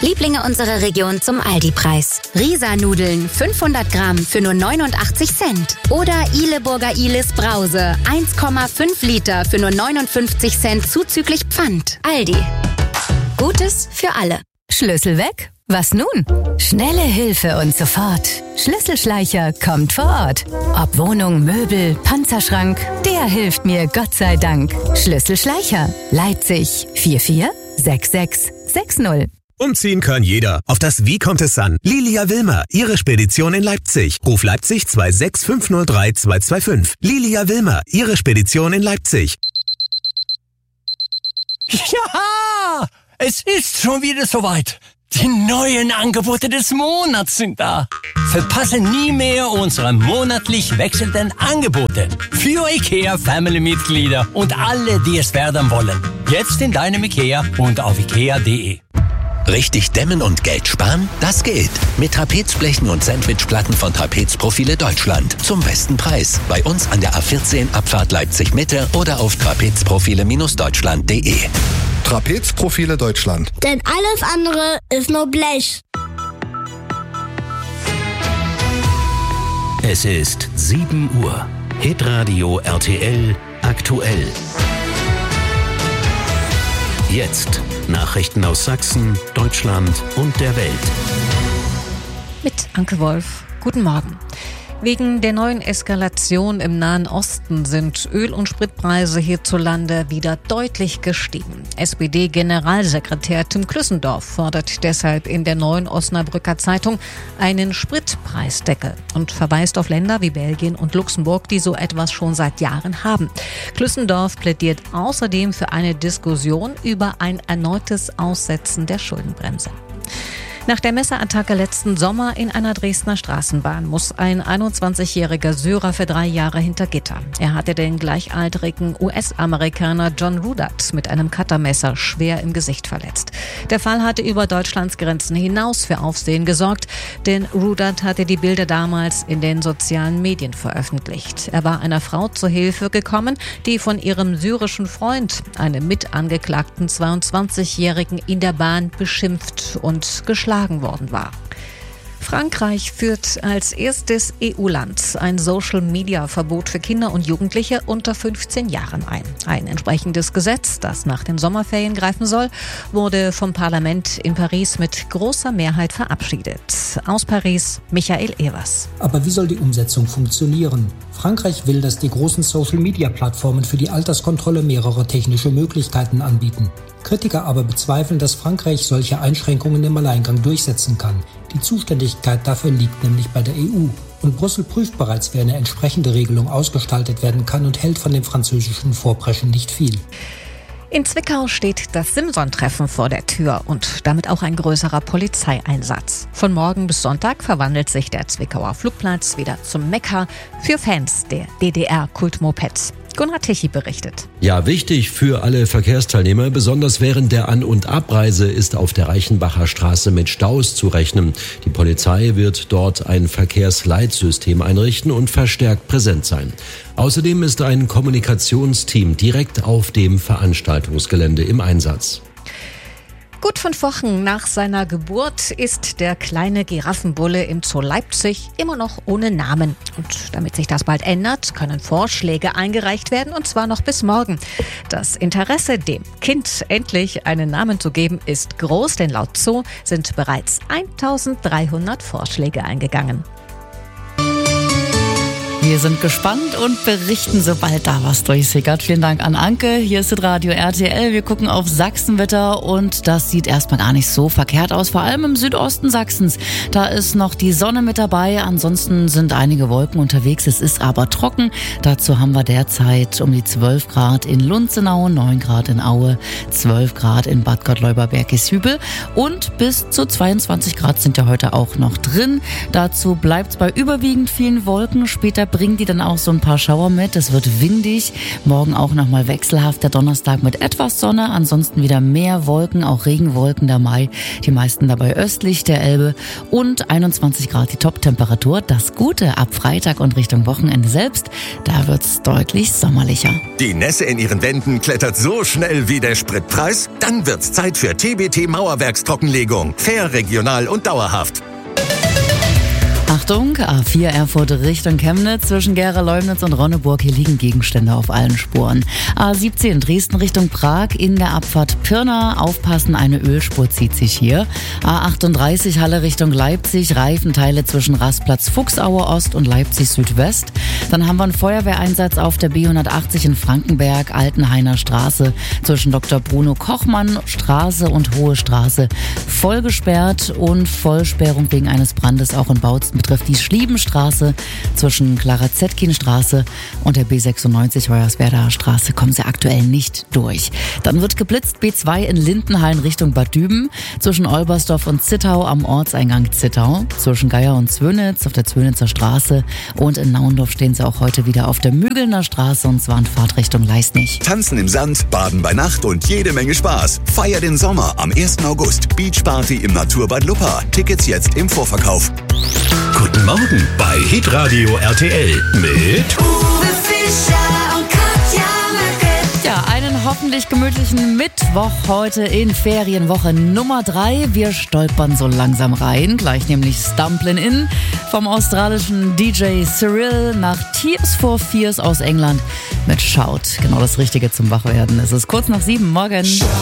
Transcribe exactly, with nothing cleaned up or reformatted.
Lieblinge unserer Region zum Aldi-Preis. Risa-Nudeln fünfhundert Gramm für nur neunundachtzig Cent. Oder Ihleburger Ihles Brause eins Komma fünf Liter für nur neunundfünfzig Cent zuzüglich Pfand. Aldi. Gutes für alle. Schlüssel weg? Was nun? Schnelle Hilfe und sofort. Schlüsselschleicher kommt vor Ort. Ob Wohnung, Möbel, Panzerschrank, der hilft mir Gott sei Dank. Schlüsselschleicher. Leipzig vier vier sechs sechs sechs null. Umziehen kann jeder. Auf das Wie kommt es an? Lilia Wilmer, Ihre Spedition in Leipzig. Ruf Leipzig zwei sechs fünf null drei zwei zwei fünf. Lilia Wilmer, Ihre Spedition in Leipzig. Ja, es ist schon wieder soweit. Die neuen Angebote des Monats sind da. Verpasse nie mehr unsere monatlich wechselnden Angebote. Für IKEA Family-Mitglieder und alle, die es werden wollen. Jetzt in deinem IKEA und auf ikea punkt de. Richtig dämmen und Geld sparen? Das geht. Mit Trapezblechen und Sandwichplatten von Trapezprofile Deutschland. Zum besten Preis. Bei uns an der A vierzehn Abfahrt Leipzig Mitte oder auf trapezprofile Deutschland punkt de. Trapezprofile Deutschland. Denn alles andere ist nur Blech. Es ist sieben Uhr. Hitradio R T L aktuell. Jetzt Nachrichten aus Sachsen, Deutschland und der Welt. Mit Anke Wolf. Guten Morgen. Wegen der neuen Eskalation im Nahen Osten sind Öl- und Spritpreise hierzulande wieder deutlich gestiegen. S P D-Generalsekretär Tim Klüssendorf fordert deshalb in der neuen Osnabrücker Zeitung einen Spritpreisdeckel und verweist auf Länder wie Belgien und Luxemburg, die so etwas schon seit Jahren haben. Klüssendorf plädiert außerdem für eine Diskussion über ein erneutes Aussetzen der Schuldenbremse. Nach der Messerattacke letzten Sommer in einer Dresdner Straßenbahn muss ein einundzwanzigjähriger Syrer für drei Jahre hinter Gitter. Er hatte den gleichaltrigen U S-Amerikaner John Rudat mit einem Cuttermesser schwer im Gesicht verletzt. Der Fall hatte über Deutschlands Grenzen hinaus für Aufsehen gesorgt, denn Rudat hatte die Bilder damals in den sozialen Medien veröffentlicht. Er war einer Frau zur Hilfe gekommen, die von ihrem syrischen Freund, einem Mitangeklagten zweiundzwanzigjährigen, in der Bahn beschimpft und geschlagen worden war. Frankreich führt als erstes E U-Land ein Social-Media-Verbot für Kinder und Jugendliche unter fünfzehn Jahren ein. Ein entsprechendes Gesetz, das nach den Sommerferien greifen soll, wurde vom Parlament in Paris mit großer Mehrheit verabschiedet. Aus Paris, Michael Evers. Aber wie soll die Umsetzung funktionieren? Frankreich will, dass die großen Social-Media-Plattformen für die Alterskontrolle mehrere technische Möglichkeiten anbieten. Kritiker aber bezweifeln, dass Frankreich solche Einschränkungen im Alleingang durchsetzen kann. Die Zuständigkeit dafür liegt nämlich bei der E U. Und Brüssel prüft bereits, wie eine entsprechende Regelung ausgestaltet werden kann und hält von dem französischen Vorpreschen nicht viel. In Zwickau steht das Simson-Treffen vor der Tür und damit auch ein größerer Polizeieinsatz. Von morgen bis Sonntag verwandelt sich der Zwickauer Flugplatz wieder zum Mekka für Fans der D D R-Kultmopeds. Gunnar Tichy berichtet. Ja, wichtig für alle Verkehrsteilnehmer, besonders während der An- und Abreise ist auf der Reichenbacher Straße mit Staus zu rechnen. Die Polizei wird dort ein Verkehrsleitsystem einrichten und verstärkt präsent sein. Außerdem ist ein Kommunikationsteam direkt auf dem Veranstaltungsgelände im Einsatz. Gut fünf Wochen nach seiner Geburt ist der kleine Giraffenbulle im Zoo Leipzig immer noch ohne Namen. Und damit sich das bald ändert, können Vorschläge eingereicht werden, und zwar noch bis morgen. Das Interesse, dem Kind endlich einen Namen zu geben, ist groß, denn laut Zoo sind bereits eintausenddreihundert Vorschläge eingegangen. Wir sind gespannt und berichten, sobald da was durchsickert. Vielen Dank an Anke. Hier ist das Radio R T L. Wir gucken auf Sachsenwetter und das sieht erstmal gar nicht so verkehrt aus. Vor allem im Südosten Sachsens. Da ist noch die Sonne mit dabei. Ansonsten sind einige Wolken unterwegs. Es ist aber trocken. Dazu haben wir derzeit um die zwölf Grad in Lunzenau, neun Grad in Aue, zwölf Grad in Bad Gottleuba-Bergishübel und bis zu zweiundzwanzig Grad sind ja heute auch noch drin. Dazu bleibt es bei überwiegend vielen Wolken. Später bringen die dann auch so ein paar Schauer mit. Es wird windig, morgen auch nochmal wechselhaft. Der Donnerstag mit etwas Sonne, ansonsten wieder mehr Wolken, auch Regenwolken der Mai. Die meisten dabei östlich der Elbe und einundzwanzig Grad die Top-Temperatur. Das Gute ab Freitag und Richtung Wochenende selbst, da wird's deutlich sommerlicher. Die Nässe in ihren Wänden klettert so schnell wie der Spritpreis? Dann wird's Zeit für T B T Mauerwerkstrockenlegung. Fair, regional und dauerhaft. Achtung, A vier Erfurt Richtung Chemnitz zwischen Gera, Leumnitz und Ronneburg. Hier liegen Gegenstände auf allen Spuren. A siebzehn Dresden Richtung Prag in der Abfahrt Pirna. Aufpassen, eine Ölspur zieht sich hier. A achtunddreißig Halle Richtung Leipzig. Reifenteile zwischen Rastplatz Fuchsaue Ost und Leipzig Südwest. Dann haben wir einen Feuerwehreinsatz auf der B hundertachtzig in Frankenberg. Altenhainer Straße zwischen Doktor Bruno Kochmann Straße und Hohe Straße. Voll gesperrt und Vollsperrung wegen eines Brandes auch in Bautzen betrifft die Schliebenstraße zwischen Clara-Zetkin-Straße und der B sechsundneunzig Hoyerswerdaer Straße kommen sie aktuell nicht durch. Dann wird geblitzt B zwei in Lindenhain Richtung Bad Düben, zwischen Olbersdorf und Zittau am Ortseingang Zittau, zwischen Geier und Zwönitz auf der Zwönitzer Straße und in Naundorf stehen sie auch heute wieder auf der Mügelner Straße und zwar in Fahrtrichtung Leisnig. Tanzen im Sand, baden bei Nacht und jede Menge Spaß. Feier den Sommer am ersten August. Beachparty im Naturbad Luppa. Tickets jetzt im Vorverkauf. Guten Morgen bei Hitradio R T L mit Uwe Fischer und Katja Möcke. Ja, einen hoffentlich gemütlichen Mittwoch heute in Ferienwoche Nummer drei. Wir stolpern so langsam rein, gleich nämlich Stumblin' In vom australischen D J Cyril nach Tears for Fears aus England mit Shout. Genau das Richtige zum Wachwerden. Es ist kurz nach sieben morgen.